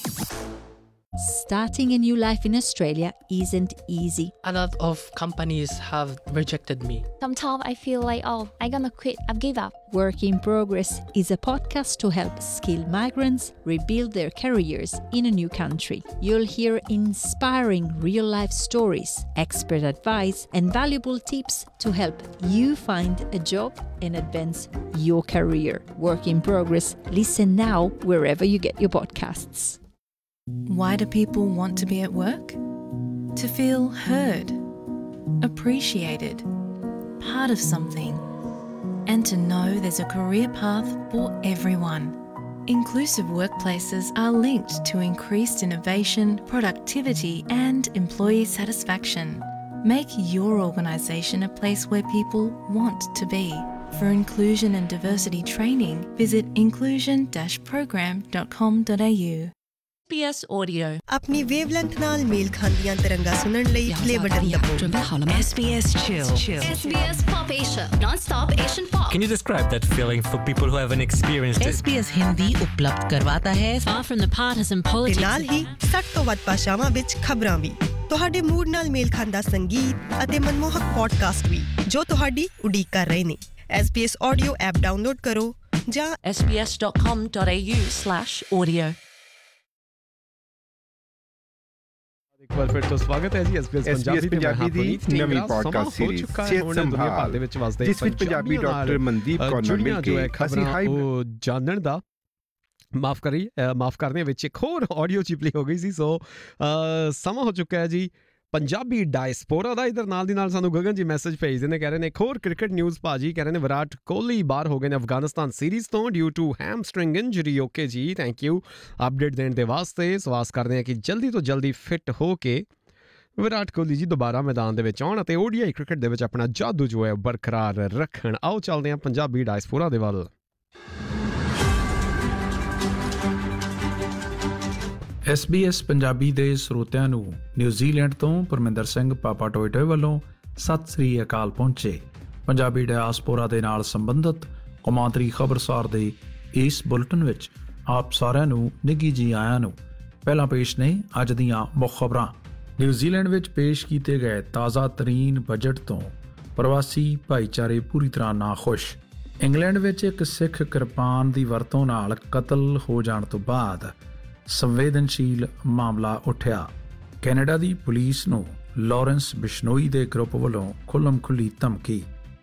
Starting a new life in Australia isn't easy. A lot of companies have rejected me. Sometimes I feel like, oh, I'm gonna quit, I've give up. Work in Progress is a podcast to help skilled migrants rebuild their careers in a new country. You'll hear inspiring real-life stories, expert advice, and valuable tips to help you find a job and advance your career. Work in Progress. Listen now wherever you get your podcasts. Why do people want to be at work? To feel heard, appreciated, part of something, and to know there's a career path for everyone. Inclusive workplaces are linked to increased innovation, productivity, and employee satisfaction. Make your organisation a place where people want to be. For inclusion and diversity training, visit inclusion dash program dot com dot a u. S B S Audio अपनी wavelength नाल mail खांदियां तरंगा सुनन लई play button दबाओ। S B S Chill. S B S Pop Asia, non-stop Asian pop. Can you describe that feeling for people who haven't experienced it? S B S Hindi उपलब्ध करवाता है far from the partisan politics. ਤੇ ਨਾਲ ਹੀ ਸੱਠ ਤੋਂ ਵੱਧ ਭਾਸ਼ਾਵਾਂ ਵਿੱਚ ਖਬਰਾਂ ਵੀ, ਤੁਹਾਡੇ ਮੂਡ ਨਾਲ ਮੇਲ ਖਾਂਦਾ ਸੰਗੀਤ ਅਤੇ ਮਨਮੋਹਕ ਪੋਡਕਾਸਟ ਵੀ ਜੋ ਤੁਹਾਡੀ ਉਡੀਕ ਕਰ ਰਹੇ ਨੇ। S B S Audio app download ਕਰੋ ਜਾਂ S B S dot com dot a u slash audio. ਇੱਕ ਵਾਰ ਫਿਰ ਤੋਂ ਸਵਾਗਤ ਹੈ G S B S Punjabi ਦੀ ਨਵੀਂ ਪੋਡਕਾਸਟ ਸੀਰੀਜ਼ ਸਿਹਤ ਸੰਭਾਲ ਦੇ ਵਿੱਚ ਵਸਦੇ ਜਿਸ ਵਿੱਚ ਪੰਜਾਬੀ ਡਾਕਟਰ ਮਨਦੀਪ ਕੌਰ ਨਾਲ ਮਿਲ ਕੇ ਅਸੀਂ ਹਾਈ ਉਹ ਜਾਣਨ ਦਾ ਮਾਫ ਕਰੀ ਮਾਫ ਕਰਨੇ ਵਿੱਚ ਇੱਕ ਹੋਰ ਆਡੀਓ ਚਿਪਲੀ ਹੋ ਗਈ ਸੀ। ਸੋ ਸਮਾਂ ਹੋ ਚੁੱਕਾ ਹੈ ਜੀ ਪੰਜਾਬੀ ਡਾਇਸਪੋਰਾ ਦਾ। ਇਧਰ ਨਾਲ ਦੀ ਨਾਲ ਸਾਨੂੰ ਗਗਨ ਜੀ ਮੈਸੇਜ ਭੇਜਦੇ ਨੇ, ਕਹਿ ਰਹੇ ਨੇ ਇੱਕ ਹੋਰ ਕ੍ਰਿਕਟ ਨਿਊਜ਼ ਭਾਜੀ, ਕਹਿ ਰਹੇ ਨੇ ਵਿਰਾਟ ਕੋਹਲੀ ਬਾਹਰ ਹੋ ਗਏ ਨੇ ਅਫਗਾਨਿਸਤਾਨ ਸੀਰੀਜ਼ ਤੋਂ due to hamstring injury. Okay ਜੀ, ਥੈਂਕ ਯੂ ਅਪਡੇਟ ਦੇਣ ਦੇ ਵਾਸਤੇ। ਸਵਾਸ ਕਰਦੇ ਹਾਂ ਕਿ ਜਲਦੀ ਤੋਂ ਜਲਦੀ ਫਿੱਟ ਹੋ ਕੇ ਵਿਰਾਟ ਕੋਹਲੀ ਜੀ ਦੁਬਾਰਾ ਮੈਦਾਨ ਦੇ ਵਿੱਚ ਆਉਣ ਅਤੇ ਓਡੀਆਈ ਕ੍ਰਿਕਟ ਦੇ ਵਿੱਚ ਆਪਣਾ ਜਾਦੂ ਜੋ ਹੈ ਬਰਕਰਾਰ ਰੱਖਣ। ਆਓ ਚੱਲਦੇ ਹਾਂ ਪੰਜਾਬੀ ਡਾਇਸਪੋਰਾ ਦੇ ਵੱਲ। ਐਸ ਬੀ ਐਸ ਪੰਜਾਬੀ ਦੇ ਸਰੋਤਿਆਂ ਨੂੰ ਨਿਊਜ਼ੀਲੈਂਡ ਤੋਂ ਪਰਮਿੰਦਰ ਸਿੰਘ ਪਾਪਾ ਟੋਇਟੇ ਵੱਲੋਂ ਸਤਿ ਸ੍ਰੀ ਅਕਾਲ ਪਹੁੰਚੇ। ਪੰਜਾਬੀ ਡਾਇਸਪੋਰਾ ਦੇ ਨਾਲ ਸੰਬੰਧਿਤ ਕੌਮਾਂਤਰੀ ਖਬਰਸਾਰ ਦੇ ਇਸ ਬੁਲਟਨ ਵਿੱਚ ਆਪ ਸਾਰਿਆਂ ਨੂੰ ਨਿੱਘੀ ਜੀ ਆਇਆਂ ਨੂੰ। ਪਹਿਲਾਂ ਪੇਸ਼ ਨੇ ਅੱਜ ਦੀਆਂ ਮੁੱਖ ਖਬਰਾਂ। ਨਿਊਜ਼ੀਲੈਂਡ ਵਿੱਚ ਪੇਸ਼ ਕੀਤੇ ਗਏ ਤਾਜ਼ਾ ਤਰੀਨ ਬਜਟ ਤੋਂ ਪ੍ਰਵਾਸੀ ਭਾਈਚਾਰੇ ਪੂਰੀ ਤਰ੍ਹਾਂ ਨਾਖੁਸ਼। ਇੰਗਲੈਂਡ ਵਿੱਚ ਇੱਕ ਸਿੱਖ ਕਿਰਪਾਨ ਦੀ ਵਰਤੋਂ ਨਾਲ ਕਤਲ ਹੋ ਜਾਣ ਤੋਂ ਬਾਅਦ ਸੰਵੇਦਨਸ਼ੀਲ ਮਾਮਲਾ ਉੱਠਿਆ। ਕੈਨੇਡਾ ਦੀ ਪੁਲਿਸ ਨੂੰ ਲਾਰੈਂਸ ਬਿਸ਼ਨੋਈ ਦੇ ਗਰੁੱਪ ਵੱਲੋਂ ਖੁੱਲ੍ਹਮ ਖੁੱਲ੍ਹੀ ਧਮਕੀ।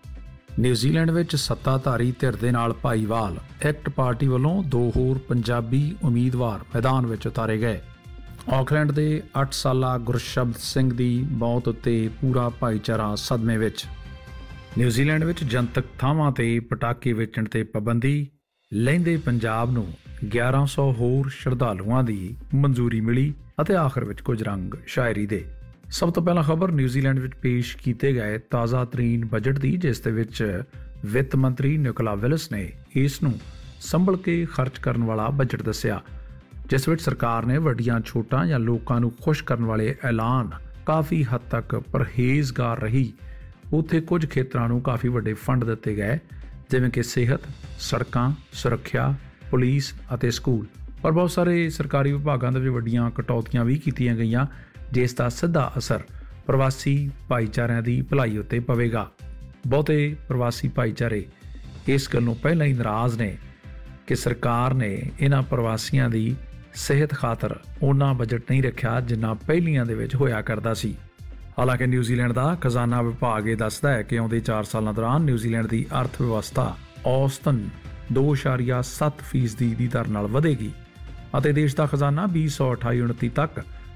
ਨਿਊਜ਼ੀਲੈਂਡ ਵਿੱਚ ਸੱਤਾਧਾਰੀ ਧਿਰ ਦੇ ਨਾਲ ਭਾਈਵਾਲ ਐਕਟ ਪਾਰਟੀ ਵੱਲੋਂ ਦੋ ਹੋਰ ਪੰਜਾਬੀ ਉਮੀਦਵਾਰ ਮੈਦਾਨ ਵਿੱਚ ਉਤਾਰੇ ਗਏ। ਆਕਲੈਂਡ ਦੇ ਅੱਠ ਸਾਲਾ ਗੁਰਸ਼ਬਦ ਸਿੰਘ ਦੀ ਮੌਤ ਉੱਤੇ ਪੂਰਾ ਭਾਈਚਾਰਾ ਸਦਮੇ ਵਿੱਚ। ਨਿਊਜ਼ੀਲੈਂਡ ਵਿੱਚ ਜਨਤਕ ਥਾਵਾਂ ਤੇ ਪਟਾਕੇ ਵੇਚਣ ਤੇ ਪਾਬੰਦੀ। ਲਹਿੰਦੇ ਪੰਜਾਬ ਨੂੰ ਗਿਆਰਾਂ ਸੌ ਹੋਰ ਸ਼ਰਧਾਲੂਆਂ ਦੀ ਮਨਜ਼ੂਰੀ ਮਿਲੀ ਅਤੇ ਆਖਰ ਵਿੱਚ ਕੁਝ ਰੰਗ ਸ਼ਾਇਰੀ ਦੇ। ਸਭ ਤੋਂ ਪਹਿਲਾਂ ਖਬਰ ਨਿਊਜ਼ੀਲੈਂਡ ਵਿੱਚ ਪੇਸ਼ ਕੀਤੇ ਗਏ ਤਾਜ਼ਾ ਤਰੀਨ ਬਜਟ ਦੀ, ਜਿਸ ਦੇ ਵਿੱਚ ਵਿੱਤ ਮੰਤਰੀ ਨਿਕੋਲਾ ਵਿਲਸ ਨੇ ਇਸ ਨੂੰ ਸੰਭਲ ਕੇ ਖਰਚ ਕਰਨ ਵਾਲਾ ਬਜਟ ਦੱਸਿਆ, ਜਿਸ ਵਿੱਚ ਸਰਕਾਰ ਨੇ ਵੱਡੀਆਂ ਛੋਟਾਂ ਜਾਂ ਲੋਕਾਂ ਨੂੰ ਖੁਸ਼ ਕਰਨ ਵਾਲੇ ਐਲਾਨ ਕਾਫੀ ਹੱਦ ਤੱਕ ਪਰਹੇਜ਼ਗਾਰ ਰਹੀ। ਉੱਥੇ ਕੁਝ ਖੇਤਰਾਂ ਨੂੰ ਕਾਫੀ ਵੱਡੇ ਫੰਡ ਦਿੱਤੇ ਗਏ, ਜਿਵੇਂ ਕਿ ਸਿਹਤ, ਸੜਕਾਂ, ਸੁਰੱਖਿਆ, ਪੁਲਿਸ ਅਤੇ ਸਕੂਲ। ਪਰ ਬਹੁਤ ਸਾਰੇ ਸਰਕਾਰੀ ਵਿਭਾਗਾਂ ਦੇ ਵਿੱਚ ਵੱਡੀਆਂ ਕਟੌਤੀਆਂ ਵੀ ਕੀਤੀਆਂ ਗਈਆਂ, ਜਿਸ ਦਾ ਸਿੱਧਾ ਅਸਰ ਪ੍ਰਵਾਸੀ ਭਾਈਚਾਰਿਆਂ ਦੀ ਭਲਾਈ ਉੱਤੇ ਪਵੇਗਾ। ਬਹੁਤੇ ਪ੍ਰਵਾਸੀ ਭਾਈਚਾਰੇ ਇਸ ਗੱਲੋਂ ਪਹਿਲਾਂ ਹੀ ਨਾਰਾਜ਼ ਨੇ ਕਿ ਸਰਕਾਰ ਨੇ ਇਹਨਾਂ ਪ੍ਰਵਾਸੀਆਂ ਦੀ ਸਿਹਤ ਖਾਤਰ ਓਨਾ ਬਜਟ ਨਹੀਂ ਰੱਖਿਆ ਜਿੰਨਾ ਪਹਿਲੀਆਂ ਦੇ ਵਿੱਚ ਹੋਇਆ ਕਰਦਾ ਸੀ। ਹਾਲਾਂਕਿ ਨਿਊਜ਼ੀਲੈਂਡ ਦਾ ਖਜ਼ਾਨਾ ਵਿਭਾਗ ਇਹ ਦੱਸਦਾ ਹੈ ਕਿ ਆਉਂਦੇ ਚਾਰ ਸਾਲਾਂ ਦੌਰਾਨ ਨਿਊਜ਼ੀਲੈਂਡ ਦੀ ਅਰਥ ਵਿਵਸਥਾ ਔਸਤਨ ਦੋ ਇਸ਼ਾਰੀਆ ਸੱਤ ਫੀਸਦੀ ਦੀ ਦਰ ਨਾਲ ਵਧੇਗੀ ਅਤੇ ਦੇਸ਼ ਦਾ ਖਜ਼ਾਨਾ ਵੀਹ ਸੌ ਅਠਾਈ ਉਨੱਤੀ ਤੱਕ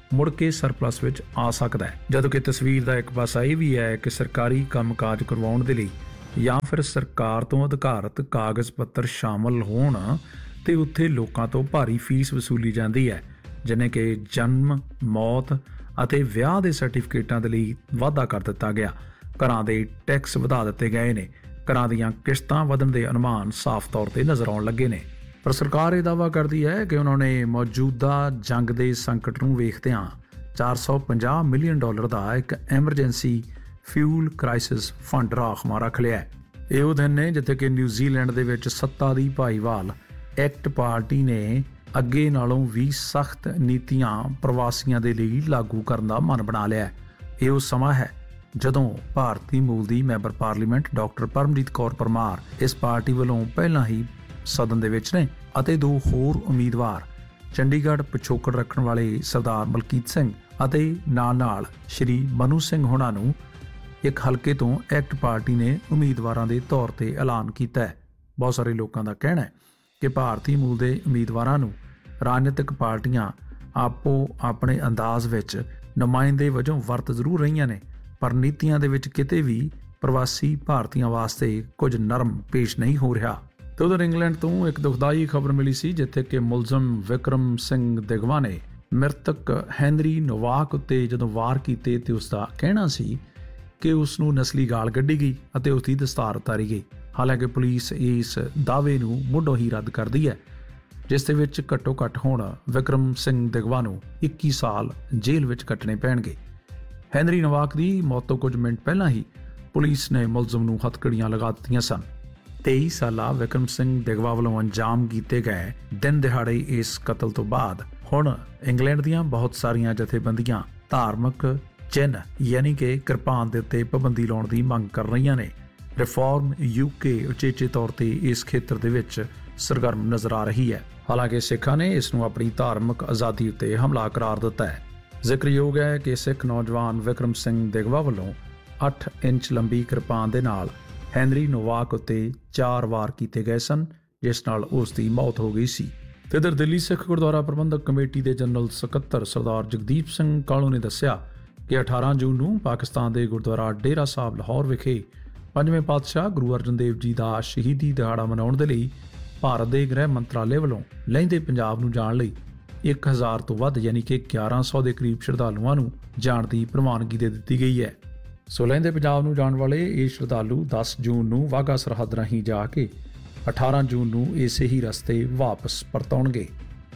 ਮੁੜ ਕੇ ਸਰਪਲਸ ਵਿੱਚ ਆ ਸਕਦਾ ਹੈ। ਜਦੋਂ ਕਿ ਤਸਵੀਰ ਦਾ ਇੱਕ ਪਾਸਾ ਇਹ ਵੀ ਹੈ ਕਿ ਸਰਕਾਰੀ ਕੰਮਕਾਜ ਕਰਵਾਉਣ ਦੇ ਲਈ ਜਾਂ ਫਿਰ ਸਰਕਾਰ ਤੋਂ ਅਧਿਕਾਰਤ ਕਾਗਜ਼ ਪੱਤਰ ਸ਼ਾਮਲ ਹੋਣ ਤੇ ਉੱਥੇ ਲੋਕਾਂ ਤੋਂ ਭਾਰੀ ਫੀਸ ਵਸੂਲੀ ਜਾਂਦੀ ਹੈ, ਜਿਵੇਂ ਕਿ ਜਨਮ, ਮੌਤ ਅਤੇ ਵਿਆਹ ਦੇ ਸਰਟੀਫਿਕੇਟਾਂ ਦੇ ਲਈ ਵਾਧਾ ਕਰ ਦਿੱਤਾ ਗਿਆ। ਘਰਾਂ ਦੇ ਟੈਕਸ ਵਧਾ ਦਿੱਤੇ ਗਏ ਨੇ। ਘਰਾਂ ਦੀਆਂ ਕਿਸ਼ਤਾਂ ਵਧਣ ਦੇ ਅਨੁਮਾਨ ਸਾਫ਼ ਤੌਰ ਤੇ ਨਜ਼ਰ ਆਉਣ ਲੱਗੇ ਨੇ। ਪਰ ਸਰਕਾਰ ਇਹ ਦਾਅਵਾ ਕਰਦੀ ਹੈ ਕਿ ਉਹਨਾਂ ਨੇ ਮੌਜੂਦਾ ਜੰਗ ਦੇ ਸੰਕਟ ਨੂੰ ਵੇਖਦਿਆਂ ਚਾਰ ਸੌ ਪੰਜਾਹ ਮਿਲੀਅਨ ਡਾਲਰ ਦਾ ਇੱਕ ਐਮਰਜੈਂਸੀ ਫਿਊਲ ਕ੍ਰਾਈਸਿਸ ਫੰਡ ਰਾਖਵਾਂ ਰੱਖ ਲਿਆ ਹੈ। ਇਹ ਉਹ ਦਿਨ ਨੇ ਜਿੱਥੇ ਕਿ ਨਿਊਜ਼ੀਲੈਂਡ ਦੇ ਵਿੱਚ ਸੱਤਾ ਦੀ ਭਾਈਵਾਲ ਐਕਟ ਪਾਰਟੀ ਨੇ ਅੱਗੇ ਨਾਲੋਂ ਵੀ ਸਖਤ ਨੀਤੀਆਂ ਪ੍ਰਵਾਸੀਆਂ ਦੇ ਲਈ ਲਾਗੂ ਕਰਨ ਦਾ ਮਨ ਬਣਾ ਲਿਆ। ਇਹ ਉਹ ਸਮਾਂ ਹੈ ਜਦੋਂ ਭਾਰਤੀ ਮੂਲ ਦੀ member parliament doctor Paramjit Kaur Parmar ਇਸ ਪਾਰਟੀ ਵੱਲੋਂ ਪਹਿਲਾਂ ਹੀ ਸਦਨ ਦੇ ਵਿੱਚ ਨੇ ਅਤੇ ਦੋ ਹੋਰ ਉਮੀਦਵਾਰ ਚੰਡੀਗੜ੍ਹ ਪਿਛੋਕੜ ਰੱਖਣ ਵਾਲੇ ਸਰਦਾਰ ਮਲਕੀਤ ਸਿੰਘ ਅਤੇ ਨਾਲ ਨਾਲ ਸ਼੍ਰੀ ਮਨੂ ਸਿੰਘ ਹੋਣਾ ਨੂੰ ਇੱਕ ਹਲਕੇ ਤੋਂ ਐਕਟ ਪਾਰਟੀ ਨੇ ਉਮੀਦਵਾਰਾਂ ਦੇ ਤੌਰ ਤੇ ਐਲਾਨ ਕੀਤਾ ਹੈ। ਬਹੁਤ ਸਾਰੇ ਲੋਕਾਂ ਦਾ ਕਹਿਣਾ ਹੈ ਕਿ ਭਾਰਤੀ ਮੂਲ ਦੇ ਉਮੀਦਵਾਰਾਂ ਨੂੰ ਰਾਜਨੀਤਿਕ ਪਾਰਟੀਆਂ ਆਪੋ ਆਪਣੇ ਅੰਦਾਜ਼ ਵਿੱਚ ਨੁਮਾਇੰਦੇ ਵਜੋਂ ਵਰਤ ਜ਼ਰੂਰ ਰਹੀਆਂ ਨੇ, ਪਰ ਨੀਤੀਆਂ ਦੇ ਵਿੱਚ ਕਿਤੇ ਵੀ ਪ੍ਰਵਾਸੀ ਭਾਰਤੀਆਂ ਵਾਸਤੇ ਕੁਝ ਨਰਮ ਪੇਸ਼ ਨਹੀਂ ਹੋ ਰਿਹਾ। ਤੇ ਉਧਰ ਇੰਗਲੈਂਡ ਤੋਂ ਇੱਕ ਦੁਖਦਾਈ ਖਬਰ ਮਿਲੀ ਸੀ ਜਿੱਥੇ ਕਿ ਮੁਲਜ਼ਮ ਵਿਕਰਮ ਸਿੰਘ ਦਿਗਵਾ ਨੇ ਮ੍ਰਿਤਕ ਹੈਨਰੀ ਨੋਵਾਕ ਉੱਤੇ ਜਦੋਂ ਵਾਰ ਕੀਤੇ ਤੇ ਉਸ ਦਾ ਕਹਿਣਾ ਸੀ ਕਿ ਉਸ ਨੂੰ ਨਸਲੀ ਗਾਲ ਕੱਢੀ ਗਈ ਅਤੇ ਉਸ ਦੀ ਦਸਤਾਰ ਉਤਾਰੀ ਗਈ। ਹਾਲਾਂਕਿ ਪੁਲਿਸ ਇਸ ਦਾਅਵੇ ਨੂੰ ਮੁੱਢੋਂ ਹੀ ਰੱਦ ਕਰਦੀ ਹੈ, ਜਿਸ ਦੇ ਵਿੱਚ ਘੱਟੋ ਘੱਟ ਹੁਣ ਵਿਕਰਮ ਸਿੰਘ ਦਿਗਵਾ ਨੂੰ ਇੱਕੀ ਸਾਲ ਜੇਲ੍ਹ ਵਿੱਚ ਕੱਟਣੇ ਪੈਣਗੇ। ਹੈਨਰੀ ਨੋਵਾਕ ਦੀ ਮੌਤ ਤੋਂ ਕੁਝ ਮਿੰਟ ਪਹਿਲਾਂ ਹੀ ਪੁਲਿਸ ਨੇ ਮੁਲਜ਼ਮ ਨੂੰ ਹੱਥਕੜੀਆਂ ਲਗਾ ਦਿੱਤੀਆਂ ਸਨ। ਤੇਈ ਸਾਲਾ ਵਿਕਰਮ ਸਿੰਘ ਦਿਗਵਾ ਵੱਲੋਂ ਅੰਜਾਮ ਕੀਤੇ ਗਏ ਦਿਨ ਦਿਹਾੜੇ ਇਸ ਕਤਲ ਤੋਂ ਬਾਅਦ ਹੁਣ ਇੰਗਲੈਂਡ ਦੀਆਂ ਬਹੁਤ ਸਾਰੀਆਂ ਜਥੇਬੰਦੀਆਂ ਧਾਰਮਿਕ ਚਿੰਨ੍ਹ ਯਾਨੀ ਕਿ ਕਿਰਪਾਨ ਦੇ ਉੱਤੇ ਪਾਬੰਦੀ ਲਾਉਣ ਦੀ ਮੰਗ ਕਰ ਰਹੀਆਂ ਨੇ। ਰਿਫਾਰਮ ਯੂਕੇ ਉਚੇਚੇ ਤੌਰ ਤੇ ਇਸ ਖੇਤਰ ਦੇ ਵਿੱਚ ਸਰਗਰਮ ਨਜ਼ਰ ਆ ਰਹੀ ਹੈ। ਹਾਲਾਂਕਿ ਸਿੱਖਾਂ ਨੇ ਇਸ ਨੂੰ ਆਪਣੀ ਧਾਰਮਿਕ ਆਜ਼ਾਦੀ ਉੱਤੇ ਹਮਲਾ ਕਰਾਰ ਦਿੱਤਾ ਹੈ। ਜ਼ਿਕਰਯੋਗ ਹੈ ਕਿ ਸਿੱਖ ਨੌਜਵਾਨ ਵਿਕਰਮ ਸਿੰਘ ਦਿਗਵਾ ਵੱਲੋਂ ਅੱਠ ਇੰਚ ਲੰਬੀ ਕਿਰਪਾਨ ਦੇ ਨਾਲ ਹੈਨਰੀ ਨੋਵਾਕ ਉੱਤੇ ਚਾਰ ਵਾਰ ਕੀਤੇ ਗਏ ਸਨ, ਜਿਸ ਨਾਲ ਉਸ ਦੀ ਮੌਤ ਹੋ ਗਈ ਸੀ। ਤੇ ਇਧਰ ਦਿੱਲੀ ਸਿੱਖ ਗੁਰਦੁਆਰਾ ਪ੍ਰਬੰਧਕ ਕਮੇਟੀ ਦੇ ਜਨਰਲ ਸਕੱਤਰ ਸਰਦਾਰ ਜਗਦੀਪ ਸਿੰਘ ਕਾਲੂ ਨੇ ਦੱਸਿਆ ਕਿ ਅਠਾਰਾਂ ਜੂਨ ਨੂੰ ਪਾਕਿਸਤਾਨ ਦੇ ਗੁਰਦੁਆਰਾ ਡੇਰਾ ਸਾਹਿਬ ਲਾਹੌਰ ਵਿਖੇ ਪੰਜਵੇਂ ਪਾਤਸ਼ਾਹ ਗੁਰੂ ਅਰਜਨ ਦੇਵ ਜੀ ਦਾ ਸ਼ਹੀਦੀ ਦਿਹਾੜਾ ਮਨਾਉਣ ਦੇ ਲਈ ਭਾਰਤ ਦੇ ਗ੍ਰਹਿ ਮੰਤਰਾਲੇ ਵੱਲੋਂ ਲਹਿੰਦੇ ਪੰਜਾਬ ਨੂੰ ਜਾਣ ਲਈ ਇੱਕ ਹਜ਼ਾਰ ਤੋਂ ਵੱਧ ਯਾਨੀ ਕਿ ਗਿਆਰਾਂ ਸੌ ਦੇ ਕਰੀਬ ਸ਼ਰਧਾਲੂਆਂ ਨੂੰ ਜਾਣ ਦੀ ਪ੍ਰਵਾਨਗੀ ਦੇ ਦਿੱਤੀ ਗਈ ਹੈ। ਸੋ ਲਹਿੰਦੇ ਪੰਜਾਬ ਨੂੰ ਜਾਣ ਵਾਲੇ ਇਹ ਸ਼ਰਧਾਲੂ ਦਸ ਜੂਨ ਨੂੰ ਵਾਹਗਾ ਸਰਹੱਦ ਰਾਹੀਂ ਜਾ ਕੇ ਅਠਾਰਾਂ ਜੂਨ ਨੂੰ ਇਸੇ ਹੀ ਰਸਤੇ ਵਾਪਸ ਪਰਤਣਗੇ।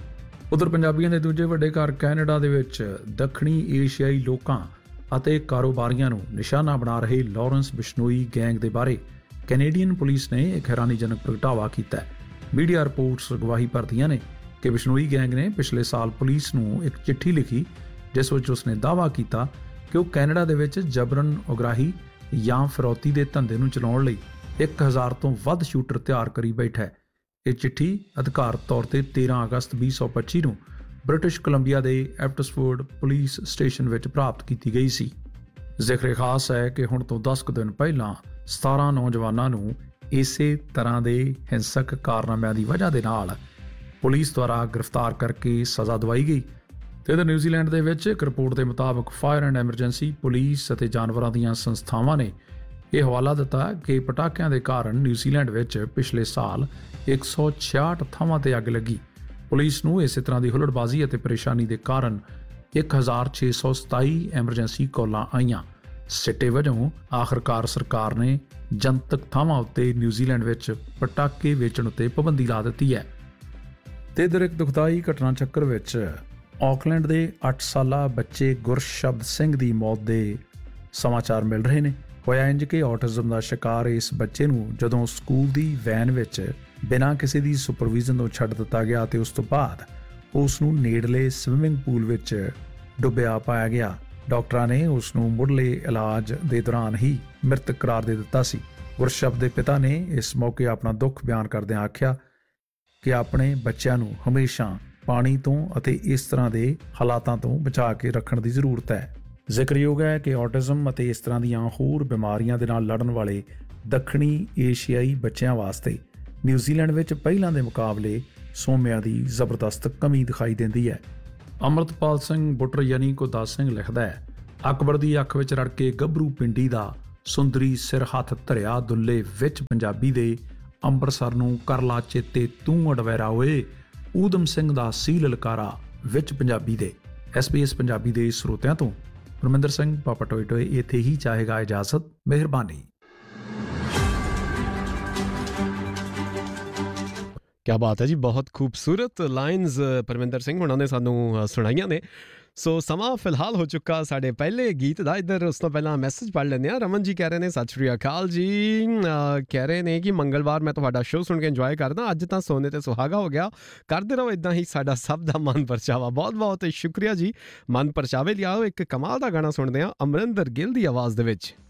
ਉਧਰ ਪੰਜਾਬੀਆਂ ਦੇ ਦੂਜੇ ਵੱਡੇ ਘਰ ਕੈਨੇਡਾ ਦੇ ਵਿੱਚ ਦੱਖਣੀ ਏਸ਼ੀਆਈ ਲੋਕਾਂ ਅਤੇ ਕਾਰੋਬਾਰੀਆਂ ਨੂੰ ਨਿਸ਼ਾਨਾ ਬਣਾ ਰਹੇ ਲਾਰੈਂਸ ਬਿਸ਼ਨੋਈ ਗੈਂਗ ਦੇ ਬਾਰੇ ਕੈਨੇਡੀਅਨ ਪੁਲਿਸ ਨੇ ਇੱਕ ਹੈਰਾਨੀਜਨਕ ਪ੍ਰਗਟਾਵਾ ਕੀਤਾ ਹੈ। ਮੀਡੀਆ ਰਿਪੋਰਟਸ ਗਵਾਹੀ ਭਰਦੀਆਂ ਨੇ ਕਿ ਬਿਸ਼ਨੋਈ ਗੈਂਗ ਨੇ ਪਿਛਲੇ ਸਾਲ ਪੁਲਿਸ ਨੂੰ ਇੱਕ ਚਿੱਠੀ ਲਿਖੀ ਜਿਸ ਵਿੱਚ ਉਸਨੇ ਦਾਅਵਾ ਕੀਤਾ ਕਿ ਉਹ ਕੈਨੇਡਾ ਦੇ ਵਿੱਚ ਜਬਰਨ ਉਗਰਾਹੀ ਜਾਂ ਫਿਰੌਤੀ ਦੇ ਧੰਦੇ ਨੂੰ ਚਲਾਉਣ ਲਈ ਇੱਕ ਹਜ਼ਾਰ ਤੋਂ ਵੱਧ ਸ਼ੂਟਰ ਤਿਆਰ ਕਰੀ ਬੈਠਾ ਹੈ। ਇਹ ਚਿੱਠੀ ਅਧਿਕਾਰਤ ਤੌਰ ਤੇ ਤੇਰਾਂ ਅਗਸਤ ਵੀਹ ਸੌ ਪੱਚੀ ਨੂੰ ਬ੍ਰਿਟਿਸ਼ ਕੋਲੰਬੀਆ ਦੇ ਐਬਟਸਫੋਰਡ ਪੁਲਿਸ ਸਟੇਸ਼ਨ ਵਿੱਚ ਪ੍ਰਾਪਤ ਕੀਤੀ ਗਈ ਸੀ। ਜ਼ਿਕਰ ਖਾਸ ਹੈ ਕਿ ਹੁਣ ਤੋਂ ਦਸ ਕੁ ਦਿਨ ਪਹਿਲਾਂ ਸਤਾਰਾਂ ਨੌਜਵਾਨਾਂ ਨੂੰ ਇਸੇ ਤਰ੍ਹਾਂ ਦੇ ਹਿੰਸਕ ਕਾਰਨਾਮਿਆਂ ਦੀ ਵਜ੍ਹਾ ਦੇ ਨਾਲ ਪੁਲਿਸ ਦੁਆਰਾ ਗ੍ਰਿਫਤਾਰ ਕਰਕੇ ਸਜ਼ਾ ਦਵਾਈ ਗਈ। ਤੇ ਇਧਰ ਨਿਊਜ਼ੀਲੈਂਡ ਦੇ ਵਿੱਚ ਇੱਕ ਰਿਪੋਰਟ ਦੇ ਮੁਤਾਬਕ ਫਾਇਰ ਐਂਡ ਐਮਰਜੈਂਸੀ ਪੁਲਿਸ ਅਤੇ ਜਾਨਵਰਾਂ ਦੀਆਂ ਸੰਸਥਾਵਾਂ ਨੇ ਇਹ ਹਵਾਲਾ ਦਿੱਤਾ ਕਿ ਪਟਾਕਿਆਂ ਦੇ ਕਾਰਨ ਨਿਊਜ਼ੀਲੈਂਡ ਵਿੱਚ ਪਿਛਲੇ ਸਾਲ ਇੱਕ ਸੌ ਛਿਆਹਠ ਥਾਵਾਂ ਤੇ ਅੱਗ ਲੱਗੀ। ਪੁਲਿਸ ਨੂੰ ਇਸੇ ਤਰ੍ਹਾਂ ਦੀ ਹੁਲੜਬਾਜ਼ੀ ਅਤੇ ਪਰੇਸ਼ਾਨੀ ਦੇ ਕਾਰਨ ਇੱਕ ਹਜ਼ਾਰ ਛੇ ਸੌ ਸਤਾਈ ਐਮਰਜੈਂਸੀ ਕਾਲਾਂ ਆਈਆਂ। ਸਿੱਟੇ ਵਜੋਂ ਆਖਰਕਾਰ ਸਰਕਾਰ ਨੇ ਜਨਤਕ ਥਾਵਾਂ ਉੱਤੇ ਨਿਊਜ਼ੀਲੈਂਡ ਵਿੱਚ ਪਟਾਕੇ ਵੇਚਣ ਉੱਤੇ ਪਾਬੰਦੀ ਲਾ ਦਿੱਤੀ ਹੈ। ਤੇ ਇਧਰ ਇੱਕ ਦੁਖਦਾਈ ਘਟਨਾ ਚੱਕਰ ਵਿੱਚ ਆਕਲੈਂਡ ਦੇ ਅੱਠ ਸਾਲਾ ਬੱਚੇ ਗੁਰਸ਼ਬਦ ਸਿੰਘ ਦੀ ਮੌਤ ਦੇ ਸਮਾਚਾਰ ਮਿਲ ਰਹੇ ਨੇ। ਹੋਇਆ ਇੰਜ ਕਿ ਆਟਿਜ਼ਮ ਦਾ ਸ਼ਿਕਾਰ ਇਸ ਬੱਚੇ ਨੂੰ ਜਦੋਂ ਸਕੂਲ ਦੀ ਵੈਨ ਵਿੱਚ ਬਿਨਾਂ ਕਿਸੇ ਦੀ ਸੁਪਰਵਿਜ਼ਨ ਤੋਂ ਛੱਡ ਦਿੱਤਾ ਗਿਆ ਤੇ ਉਸ ਤੋਂ ਬਾਅਦ ਉਸ ਨੂੰ ਨੇੜਲੇ ਸਵਿਮਿੰਗ ਪੂਲ ਵਿੱਚ ਡੁੱਬਿਆ ਪਾਇਆ ਗਿਆ। ਡਾਕਟਰਾਂ ਨੇ ਉਸ ਨੂੰ ਮੁੱਢਲੇ ਇਲਾਜ ਦੇ ਦੌਰਾਨ ਹੀ ਮ੍ਰਿਤਕ ਕਰਾਰ ਦੇ ਦਿੱਤਾ ਸੀ। ਗੁਰਸ਼ਬਦ ਦੇ ਪਿਤਾ ਨੇ ਇਸ ਮੌਕੇ ਆਪਣਾ ਦੁੱਖ ਬਿਆਨ ਕਰਦਿਆਂ ਆਖਿਆ ਕਿ ਆਪਣੇ ਬੱਚਿਆਂ ਨੂੰ ਹਮੇਸ਼ਾ ਪਾਣੀ ਤੋਂ ਅਤੇ ਇਸ ਤਰ੍ਹਾਂ ਦੇ ਹਾਲਾਤਾਂ ਤੋਂ ਬਚਾ ਕੇ ਰੱਖਣ ਦੀ ਜ਼ਰੂਰਤ ਹੈ। ਜ਼ਿਕਰਯੋਗ ਹੈ ਕਿ ਆਟਿਜ਼ਮ ਅਤੇ ਇਸ ਤਰ੍ਹਾਂ ਦੀਆਂ ਹੋਰ ਬਿਮਾਰੀਆਂ ਦੇ ਨਾਲ ਲੜਨ ਵਾਲੇ ਦੱਖਣੀ ਏਸ਼ੀਆਈ ਬੱਚਿਆਂ ਵਾਸਤੇ ਨਿਊਜ਼ੀਲੈਂਡ ਵਿੱਚ ਪਹਿਲਾਂ ਦੇ ਮੁਕਾਬਲੇ ਸੋਮਿਆਂ ਦੀ ਜ਼ਬਰਦਸਤ ਕਮੀ ਦਿਖਾਈ ਦਿੰਦੀ ਹੈ। ਅਮਰਤਪਾਲ ਸਿੰਘ ਬੁੱਟਰ ਯਾਨੀ ਗੁਰਦਾਸ ਸਿੰਘ ਲਿਖਦਾ ਹੈ, ਅਕਬਰ ਦੀ ਅੱਖ ਵਿੱਚ ਰੜ ਕੇ ਗੱਭਰੂ ਪਿੰਡੀ ਦਾ ਸੁੰਦਰੀ ਸਿਰ ਹੱਥ ਧਰਿਆ ਦੁੱਲੇ ਵਿੱਚ ਪੰਜਾਬੀ ਦੇ ਅੰਮ੍ਰਿਤਸਰ ਨੂੰ ਕਰ ਲਾ ਚੇਤੇ ਤੂੰ ਅਡਵੈਰਾ ਓਏ ਊਧਮ ਸਿੰਘ ਦਾ ਸੀ ਲਲਕਾਰਾ ਵਿੱਚ ਪੰਜਾਬੀ ਦੇ। ਐਸ ਬੀ ਐਸ ਪੰਜਾਬੀ ਦੇ ਸਰੋਤਿਆਂ ਤੋਂ ਪਰਮਿੰਦਰ ਸਿੰਘ ਪਾਪਾ ਟੋਏ ਟੋਏ ਇੱਥੇ ਹੀ ਚਾਹੇਗਾ ਇਜਾਜ਼ਤ। ਮਿਹਰਬਾਨੀ। ਕਿਆ ਬਾਤ ਹੈ ਜੀ, ਬਹੁਤ ਖੂਬਸੂਰਤ ਲਾਈਨਸ ਪਰਮਿੰਦਰ ਸਿੰਘ ਹੁਣਾਂ ਨੇ ਸਾਨੂੰ ਸੁਣਾਈਆਂ ਨੇ। ਸੋ ਸਮਾਂ ਫਿਲਹਾਲ ਹੋ ਚੁੱਕਾ ਸਾਡੇ ਪਹਿਲੇ ਗੀਤ ਦਾ। ਇੱਧਰ ਉਸ ਤੋਂ ਪਹਿਲਾਂ ਮੈਸੇਜ ਪੜ੍ਹ ਲੈਂਦੇ ਹਾਂ। ਰਮਨ ਜੀ ਕਹਿ ਰਹੇ ਨੇ ਸਤਿ ਸ਼੍ਰੀ ਅਕਾਲ ਜੀ, ਕਹਿ ਰਹੇ ਨੇ ਕਿ ਮੰਗਲਵਾਰ ਮੈਂ ਤੁਹਾਡਾ ਸ਼ੋਅ ਸੁਣ ਕੇ ਇੰਜੋਏ ਕਰਦਾ, ਅੱਜ ਤਾਂ ਸੋਨੇ ਤੇ ਸੁਹਾਗਾ ਹੋ ਗਿਆ, ਕਰਦੇ ਰਹੋ ਇੱਦਾਂ ਹੀ, ਸਾਡਾ ਸਭ ਦਾ ਮਨ ਪਰਚਾਵਾ। ਬਹੁਤ ਬਹੁਤ ਸ਼ੁਕਰੀਆ ਜੀ। ਮਨ ਪਰਚਾਵੇ ਲਈ ਆਓ ਇੱਕ ਕਮਾਲ ਦਾ ਗਾਣਾ ਸੁਣਦੇ ਹਾਂ ਅਮਰਿੰਦਰ ਗਿੱਲ ਦੀ ਆਵਾਜ਼ ਦੇ ਵਿੱਚ।